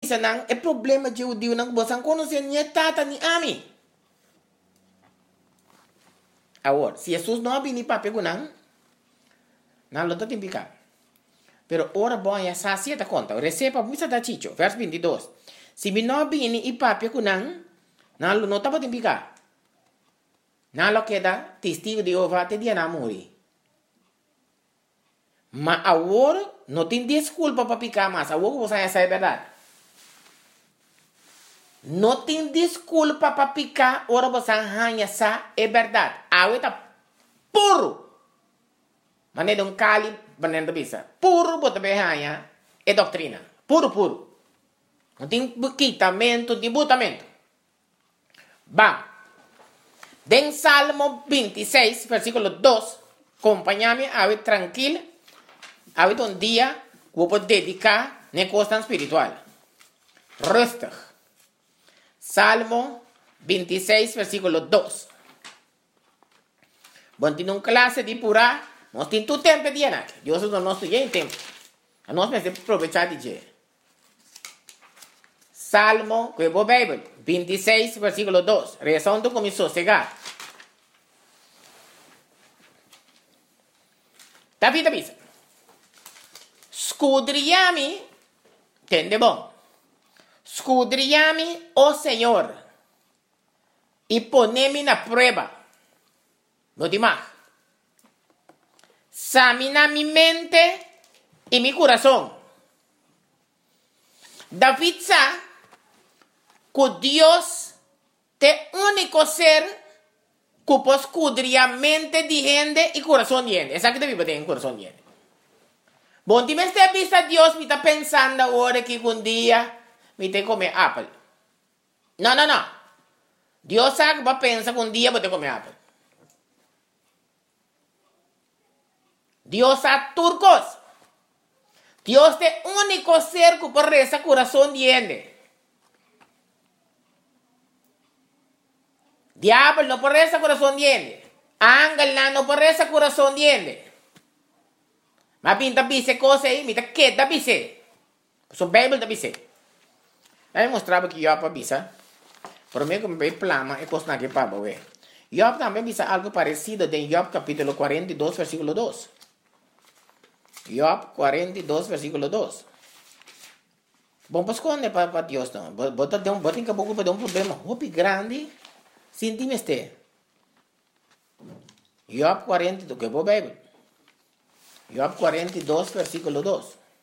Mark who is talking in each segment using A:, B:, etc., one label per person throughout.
A: nang é problema de judeu nang você não conhece nem tata nem ami. Agora, se Jesus não vem para pegar não lo tem picar. Pero ora bom é essa sieta conta. Receba muita da chicho, verso 22. Se me não vem e papi com não lo não tá para picar. Não lo queda testigo de Jeová te dia na morrer. Mas agora não tem desculpa para picar mais. Agora você essa é verdade. Não tem desculpa para picar. Ora você arranha essa é verdade. Agora está puro. Mas não é um cali, mas não é bisa. Puro você vai arranhar é doutrina. Puro, puro. Não tem quitamento, debutamento. Vamos. Den Salmo 26, versículo 2. Acompanha-me, a tranquilo. Habita un día que vos dedicar a cosas espiritual. Rustig. Salmo 26, versículo 2. Bom, tem uma classe de pura, nós temos todo tempo de anar. Deus não nos tem tempo. Nós precisamos aproveitar de dia. Salmo, que é a Bíblia, 26, versículo 2. Reação do começou a chegar. David avisa. Escudriame, entende bom? Escudriame, ó Senhor, e poneme na prova. No demais. Examina mi mente e mi coração. David sabe que Deus é o único ser que pode escudriar a mente de gente e coração de gente. Essa que deve ter em coração de gente. Bom, se você vista Deus, me está pensando agora que um dia me tem que comer apple. Não. Deus sabe que pensa que um dia vou ter que comer apple. Deus sabe turcos. Deus é o único ser que pode rezar coração de gente. Diablo não pode rezar coração de gente. Ángel não pode rezar coração de gente. Mas pinta bise coisa aí, me tá quieta bise. So Bíblia da bise. Aí mostrava que Job avisa. Por mim como bem plama é coisa que para ver. Job também avisa algo parecido em Job capítulo 42 versículo 2. Job 42 versículo 2. Bom, pues quando para Deus não. Bota tem que pouco para um problema muito grande. Sinti-me este. Job 42, que é a Bíblia. Job 42, versículo 2.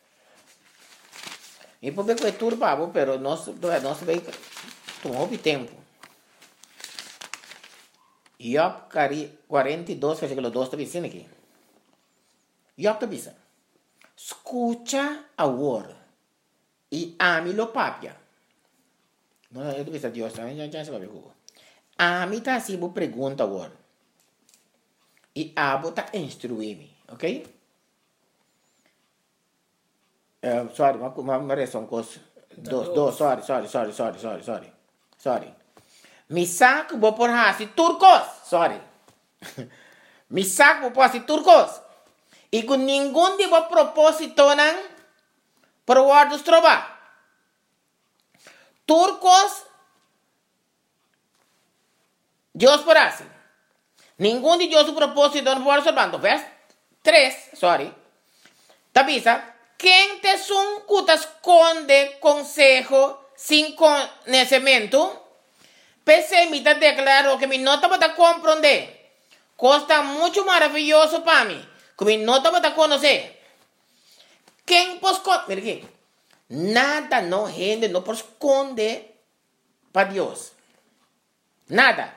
A: E por bem que é turbado, pero nós vai tomar tempo. Job 42, versículo 2 está dizendo aqui. Job está dizendo: escucha agora e ame-lo papia. Não, eu estou dizendo Deus, já se vai ver como. Ame está assim, vou perguntar agora. E abo está instruir-me, ok? Sorry, uma reação com dos, sorry. Me saco vou por assim turcos, sorry. Me saco vou por assim turcos. E com nenhum de vos propósito não por guardos trova. Turcos, Deus por assim. Nenhum de Deus propósito não por observando. Verso 3, sorry. Tabisa. Quem te que esconde consejo sin conhecimento, pessimista declarou que me nota para compreender. Costa muito maravilhoso para mim, que me nota para conhecer. Quem pode esconder? Mira aqui. Nada não rende, não pode esconder para Deus. Nada.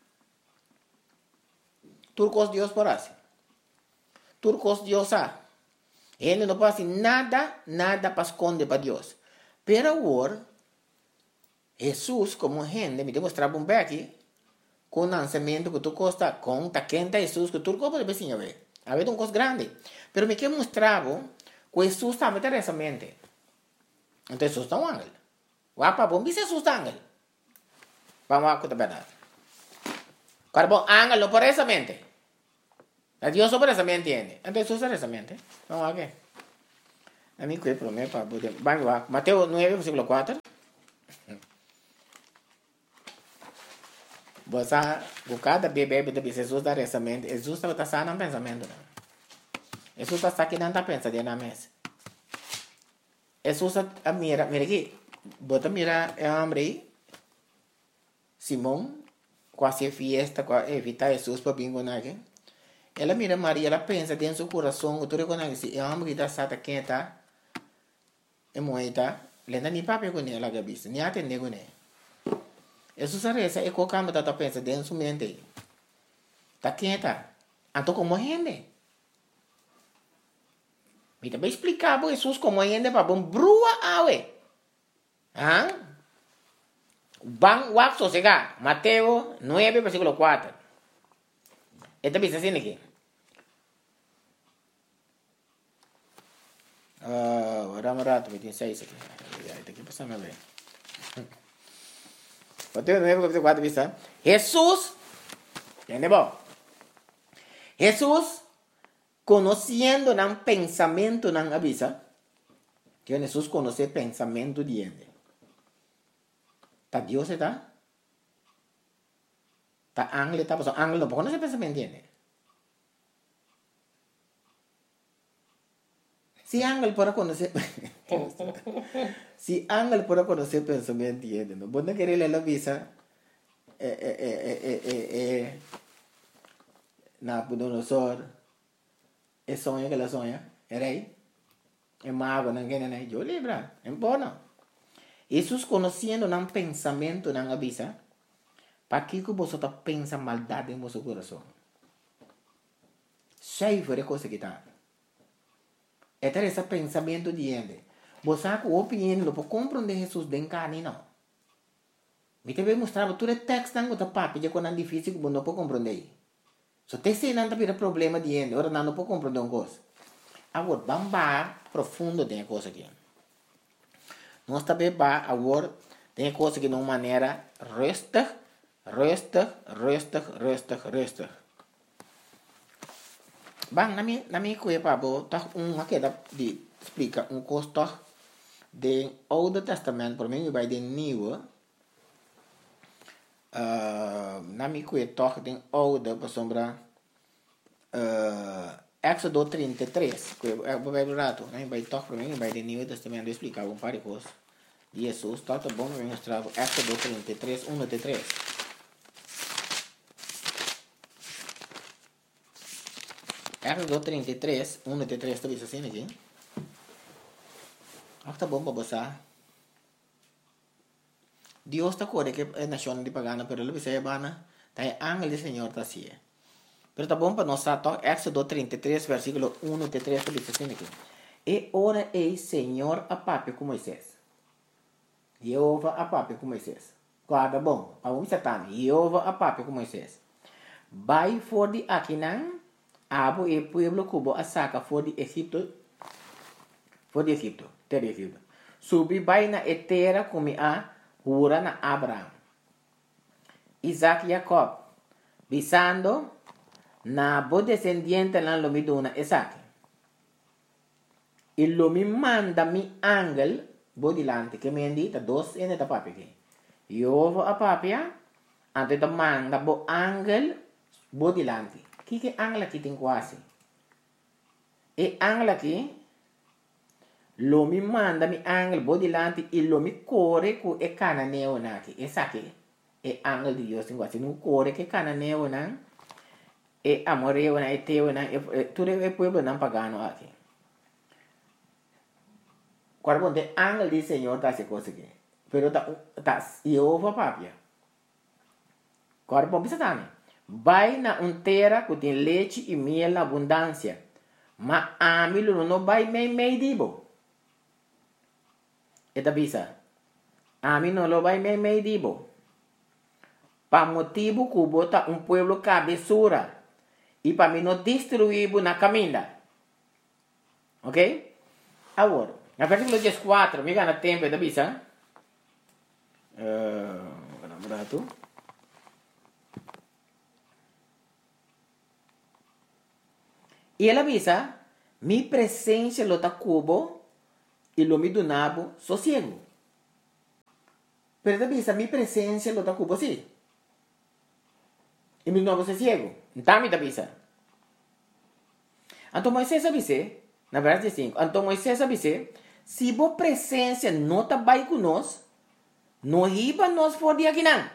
A: Turcos Deus por assim. Turcos Deus sabe. Ele não pode nada para esconder para Deus. Pero agora, Jesus, como gente, me demonstrava um aqui, com o lançamento que tu costa, com a quenta Jesus, que tu pode ver, sim, a ver. A ver, uma coisa grande. Pero me que mostrava que Jesus também tem essa mente. Então, Jesus é um ángel. Wapa, bom, Jesus é um ángel. Vamos a contar a verdade. Claro, bom, ángel não por essa mente. Dios sobre esa mente entiende. Entonces usa esa mente. No, ¿qué? A mí que promete para poder. Vamos, Mateo 9, versículo 4. Você buscar bebê de Jesus da rezamento. Jesus está sano no pensamento. Jesus está aqui não pensa na mesa. Jesus mira aqui. Bota mira é homem aí. Simão, quase fiesta, evitar Jesus para vir com aqui. Ela mira Maria, ela pensa dentro do seu coração, o tudo quando se é homem que está sata quem tá, é moeda, lenda nem papel com ela gabis, nem atende com ela. Jesus a reza é qualquer coisa tá pensa dentro do seu mente. Tá quem tá? Anto como gente. Me também explicar para Jesus como gente para bom brua awe. Ah? Bang wak sosega, Mateo 9 versículo 4. Esta bisa sini aqui. Rato, 26 aqui. Esta aqui passa a ver. Mateo 9 versículo 4 bisa. Jesus, entende bom? Jesus, conhecendo o pensamento não avisa. Que Jesus conhece o pensamento de gente. Tá Deus está? Tá ángel está, pero ángel no conoce pensamento de gente. Si ángel puede conocer, si ángel puede conocer pensamiento de gente, no vos no querés leer la visa, Nabucodonosor, el sueño que la sueña, el rey, el mago, no quiere nada, yo libra, en bono. Jesus conhecendo um pensamento não avisa, para que você está pensando maldade em seu coração. Cheio de coisa que está. É esse pensamento de gente. Você com opinião não pode compreender Jesus de carne não. Me também mostrava todo o texto não está papo de quando é difícil que você não pode compreender. Se você não tem problema de gente, ora não pode compreender uma coisa. Agora vamos profundo de coisa aqui. Nós também agora tem coisa que de uma maneira resta. Bang, na minha coisa para botar aqui de explica coisa do Oude Testamento para mim vai de Nieuwe. Na minha coisa toch de Oude para sombra Éxodo 33, vai rato, né? Vai tocar para mim, vai de Novo Testamento explicar um par de coisas de Jesus, tá bom, eu mostrar Éxodo 33, 1 até 3. Éxodo 33, 1 até 3, tá vendo assim aqui? Tá bom para você. Deus tá corre que é nação de pagana, pero ele vai bana, tá ángel do Senhor tá assim. Pero tá bom para nós, Éxodo 33, versículo 1 até 3, diz assim aqui. E ora ei Senhor a papo com Moisés. Jeová a papo com Moisés. Guarda bom, a Satan, Jeová a papo com Moisés. Vai for de Aquinan, abo e pueblo cubo a saca for de Egipto, terra Egipto. Subi vai na etera como a hura na Abraham. Isaac e Jacob, visando na bo descendiente na lo mi dona Isaac. E lo mi manda mi angel bo dilante che mi indita dos ene ta papi che. Io a papia ante ta manda bo angel bo dilante. Chi che angela chi tin quasi. E angela chi lo mi manda mi angel bo dilante e lo mi core cu e cananeo naki. E sa che e angel di Dio sin quasi nu core che cananeo nan e amoreo na eteo na tudo é pueblo não pagano aqui. Quando tem ángel do Senhor tá se coisa aqui, pero tá Jeová papia. Quando bom bisa também. Vai na terra que tem leite e mel na abundância, mas amilo não vai meio dibo. Eta bisa. Amilo não vai meio dibo. Pa motivo que bota pueblo cabeçura. E para mim não destruir na caminha. Ok? Agora, no versículo 14, me gana tempo da bisa. Rato. E ela bisa, mi presença lota cubo, e lo me donavo sossego. Pero também a minha presença lo tá cubo assim. E me donavo sossego. Então me tabisa. Então Moisés avise, na verdade 5, então Moisés avise, se a presença não está bem conosco, não iba nós for de aqui não.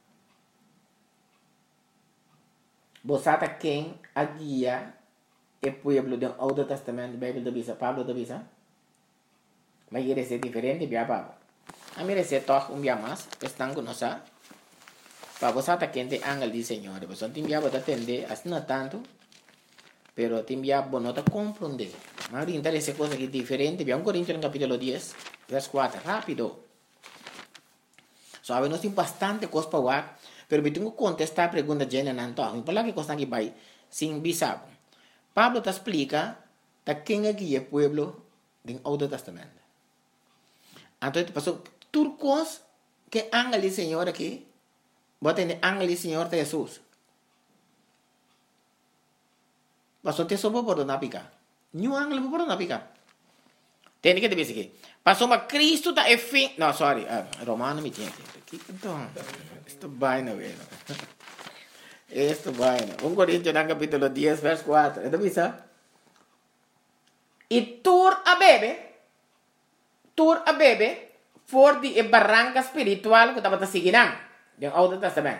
A: Você está quem a guia o povo do Antigo Testamento, Bíblia da Bisa, Pablo da Bisa? Mas ele é diferente, via Pablo. A minha receita é um dia mais, estão conosco. Para você está quem tem ángel de Senhor, você tem via para atender, assim não tanto, pero tem via para não compreender. Mas ahorita essa coisa aqui diferente, via 1 Coríntios capítulo 10, verso 4, rápido. Sabe, nós temos bastante coisa para falar, pero eu tenho que contestar a pergunta de Jana Nanto. Para que coisa aqui vai, sem bisabo. Pablo te explica de quem é que é o povo do Antigo Testamento. Então, passou turcos que ángel do Senhor aqui, bota em ángel do Senhor de Jesus. Passou te soube por não picar. Nenhum ángel por não picar. Tem que te dizer aqui. Passou mas Cristo está é fim. Não, sorry. Romano me tinha aqui. Então, isto vai na vez. Isto vai na. 1 Coríntios capítulo 10, verso 4. Então, bisa? E tur a bebe, for de barranca espiritual que estava seguindo. Do Antigo Testamento.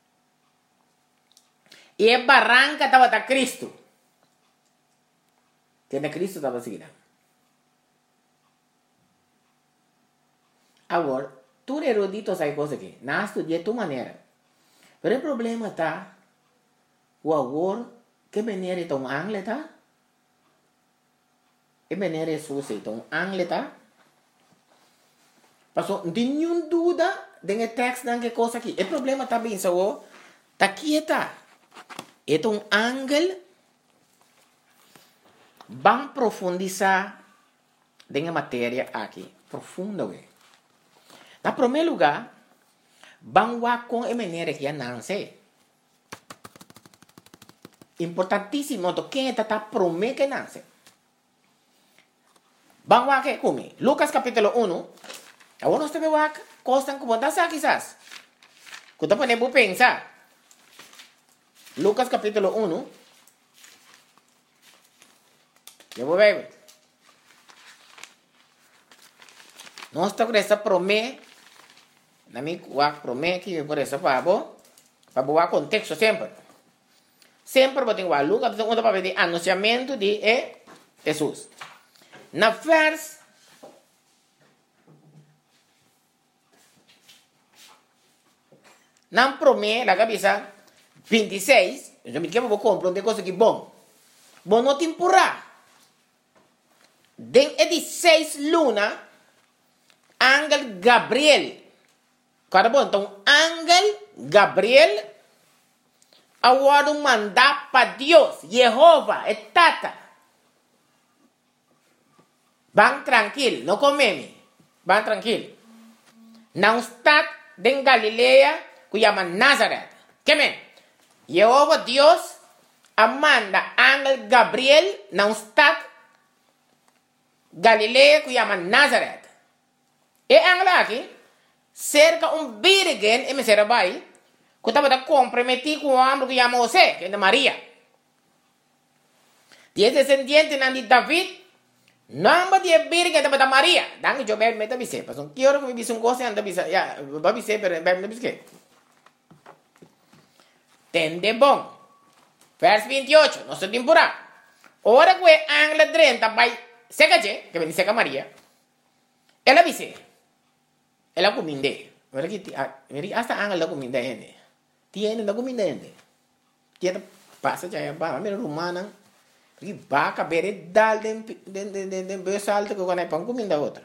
A: E a barranca estava a Cristo. Que na Cristo estava seguindo. Agora, tu erudito sai coisa aqui. Não estudia tua maneira. Mas o problema está, o agora, que maneira é um angle, tá? Que maneira é sua, então, angle, tá? Passou, não tem nenhuma dúvida de texto que coisa aqui. O problema está bem, só, tá aqui, tá? É um angle, vamos profundizar na matéria aqui. Profunda, ué. Na primeiro lugar, vamos com a maneira que não sei. Importantíssimo, quem está prometendo que não sei. Vamos aqui comigo. Lucas capítulo 1. Agora nós temos que costam como está quizás. Quando podemos pensar. Lucas capítulo 1. Eu vou ver. Nós estamos com essa promessa. Na minha promessa que por essa para boa contexto sempre. Sempre vou ter que Lucas para ver o anunciamento de Jesus. Na verso na promessa da cabeça 26, eu me quero vou compreender coisa que bom. Bom não temporada. Den de 6 luna, ángel Gabriel. Cara bom, então, ángel Gabriel, agora mandar para Deus, Jeová, é tata. Vão tranquilo, não comeme. Vão tranquilo. Não está em Galileia, que chama Nazaré. Que men? Jeová Deus, manda ángel Gabriel, não está Galileia, que chama Nazaré. E ángel aqui, cerca virgem, e me será vai, que estava comprometido com o homem que chama José, que é de Maria. E descendiente de David, não de virgem estava de Maria. Danke, eu bebo meta bise. Mas não quero que me bise coisa anda bise. Ya, vai bise, pero bebe bise. Tende bom. Verso 28, nossa temporada. Ora que o ángel 30 vai seca que vem seca Maria. Ela bise. Ela cominde. Hasta ángel la cominde ende. Tiene la cominde ende. Tiene passa já ba, mira romana. Porque vaca bere dal den besalto que quando é pão cominde outra.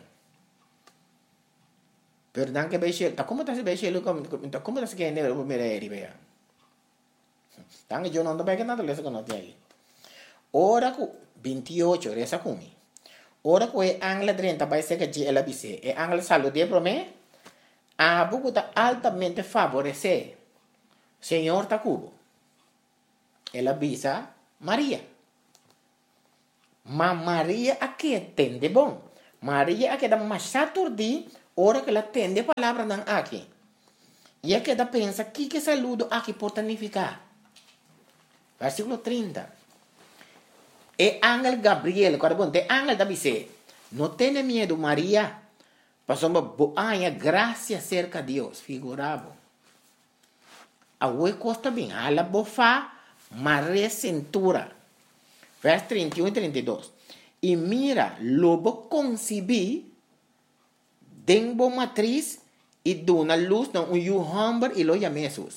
A: Perdão que beixe, tá como tá se beixe como tá se que ende o mereri bea. Tanto eu não tô bem que nada lesa que não tem aí. Ora que 28 resa comi. Ora que o ángel 30 vai ser que ela bise. E ángel salude para mim. A buco está altamente favorecer. Senhor está cubo. Ela avisa Maria. Mas Maria aqui entende bom. Maria queda machaturdi, ora que ela atende a palavra nan aqui. E queda pensa, que saludo aqui pode significar? Versículo 30. E ángel Gabriel, quando de ángel da dice, no tenha medo, Maria, passou boa graça cerca de Deus, figurado. A costa bem, a la bofa, Maria cintura. Verso 31 e 32. E mira, lobo concebi, denbo matriz, e dona luz, não, homem, e lo chama Jesus.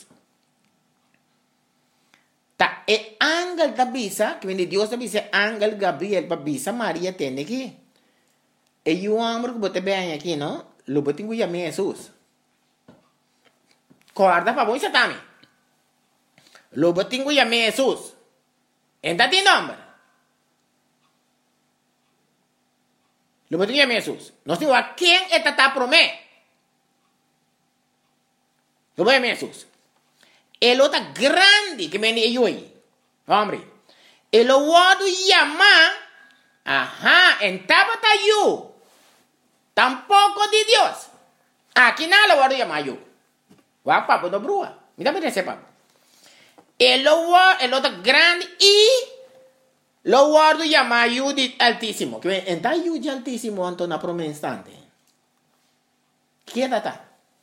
A: Ta e ángel da bisa, que vem de Deus da bisa, ángel Gabriel, para bisa Maria tem aqui. E o homem que bote bem aqui, não? Lo bote que chama Jesus. Corda para você também. Lo bote que chama Jesus. Entra de nome. Lo bote que chama Jesus. Nós temos a quem é tata promé. Lo bote chama Jesus. El outro grande que vem de aí. Homem. El outro chama. Ajá, en tabata you. Tampoco de Dios. Aquí nada lo voy a llamar yo. Va papo no brua. Mira ese papo. El otro grande y lo guardo llamar yo de altísimo. Que está yo de altísimo ante una promesa instante. ¿Qué está?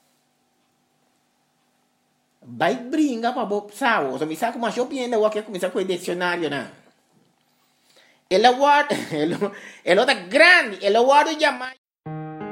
A: Vai brinca para bo sao. So mi sa como yo piende o que comienza con el diccionario na. El otro grande, el guardo llamar